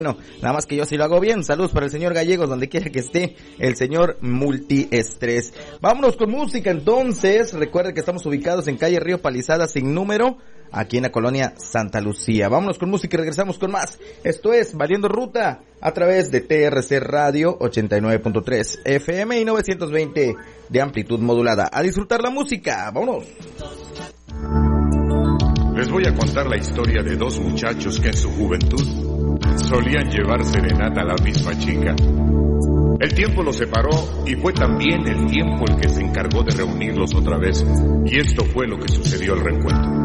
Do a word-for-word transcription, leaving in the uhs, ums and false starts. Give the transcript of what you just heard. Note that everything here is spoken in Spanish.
Bueno, nada más que yo sí lo hago bien. Saludos para el señor Gallegos, donde quiera que esté, el señor multiestrés. Vámonos con música entonces. Recuerden que estamos ubicados en calle Río Palizada sin número, aquí en la colonia Santa Lucía. Vámonos con música y regresamos con más. Esto es Valiendo Ruta a través de T R C Radio ochenta y nueve punto tres F M y novecientos veinte de amplitud modulada. A disfrutar la música. Vámonos. Les voy a contar la historia de dos muchachos que en su juventud solían llevar serenata a la misma chica. El tiempo los separó y fue también el tiempo el que se encargó de reunirlos otra vez. Y esto fue lo que sucedió al reencuentro.